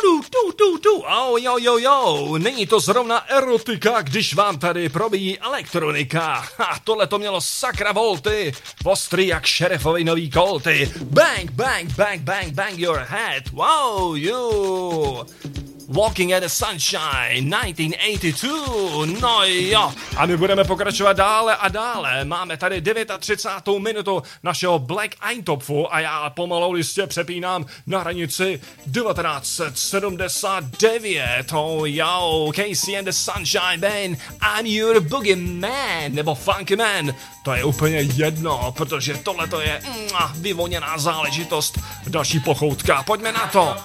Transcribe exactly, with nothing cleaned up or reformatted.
tu, tu, tu, tu, oh, jo, jo, jo, není to zrovna erotika, když vám tady probíjí elektronika. Ha, tohle to mělo sakra volty, ostrý jak šerifovi nový kolty. Bang, bang, bang, bang, bang your head, wow, you. Walking at the Sunshine, nineteen eighty-two, no jo. A my budeme pokračovat dále a dále. Máme tady třicátou devátou minutu našeho Black Eintopfu a já pomalou listě přepínám na hranici devatenáct sedmdesát devět. Oh jo, Casey and the Sunshine Band, I'm your boogie man, nebo funky man. To je úplně jedno, protože tohle to je mm, vyvoněná záležitost. Další pochoutka, pojďme na to.